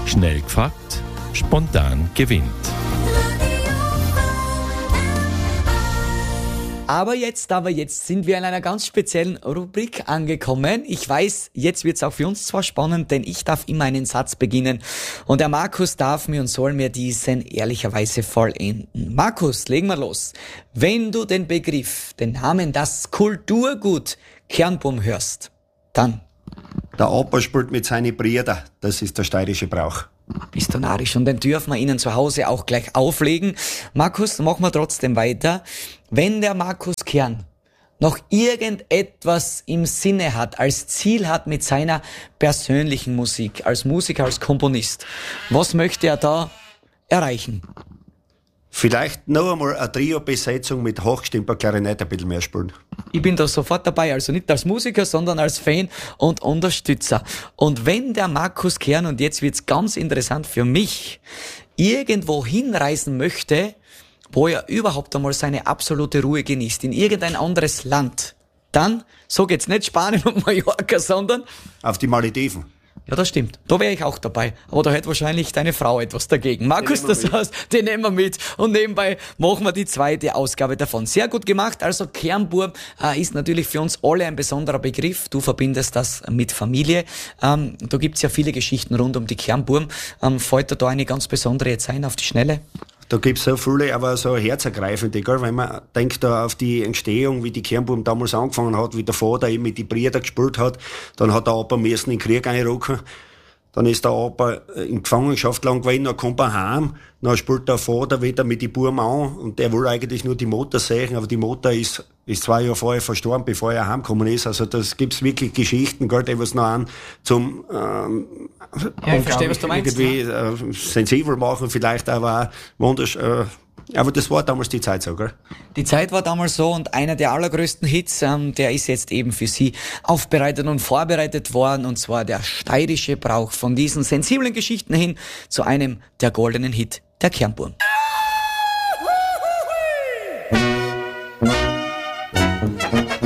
Schnell gefragt, spontan gewinnt. Aber jetzt sind wir in einer ganz speziellen Rubrik angekommen. Ich weiß, jetzt wird's auch für uns zwar spannend, denn ich darf immer einen Satz beginnen und der Markus darf mir und soll mir diesen ehrlicherweise vollenden. Markus, legen wir los. Wenn du den Begriff, den Namen, das Kulturgut Kernburm hörst, dann... Der Opa spielt mit seinen Brüdern, das ist der steirische Brauch. Bist du narrisch und den dürfen wir Ihnen zu Hause auch gleich auflegen. Markus, machen wir trotzdem weiter. Wenn der Markus Kern noch irgendetwas im Sinne hat, als Ziel hat mit seiner persönlichen Musik, als Musiker, als Komponist, was möchte er da erreichen? Vielleicht noch einmal eine Trio-Besetzung mit hochgestimmter Klarinette ein bisschen mehr spielen. Ich bin da sofort dabei, also nicht als Musiker, sondern als Fan und Unterstützer. Und wenn der Markus Kern, und jetzt wird's ganz interessant für mich, irgendwo hinreisen möchte, wo er überhaupt einmal seine absolute Ruhe genießt, in irgendein anderes Land, dann, so geht's nicht Spanien und Mallorca, sondern... Auf die Malediven. Ja, das stimmt. Da wäre ich auch dabei. Aber da hätte wahrscheinlich deine Frau etwas dagegen. Markus, das heißt, den nehmen wir mit. Und nebenbei machen wir die zweite Ausgabe davon. Sehr gut gemacht. Also Kernburm ist natürlich für uns alle ein besonderer Begriff. Du verbindest das mit Familie. Da gibt's ja viele Geschichten rund um die Kernburm. Fällt dir da eine ganz besondere jetzt ein auf die Schnelle? Da gibt's so viele, aber so herzergreifende, gell? Wenn man denkt da auf die Entstehung, wie die Kernburm damals angefangen hat, wie der Vater eben mit die Brüder gespielt hat, dann hat der Opa müssen in den Krieg einrücken, dann ist der Opa in Gefangenschaft lang gewesen, dann kommt er heim, dann spielt der Vater wieder mit die Burm an und der will eigentlich nur die Mutter sehen, aber die Mutter ist 2 Jahre vorher verstorben, bevor er heimgekommen ist. Also das gibt's wirklich Geschichten, gell, die was noch an zum ich verstehe, was du meinst, irgendwie sensibel machen, vielleicht aber auch aber das war damals die Zeit so, gell? Die Zeit war damals so und einer der allergrößten Hits, der ist jetzt eben für Sie aufbereitet und vorbereitet worden, und zwar der steirische Brauch, von diesen sensiblen Geschichten hin zu einem der goldenen Hit der Kernburm.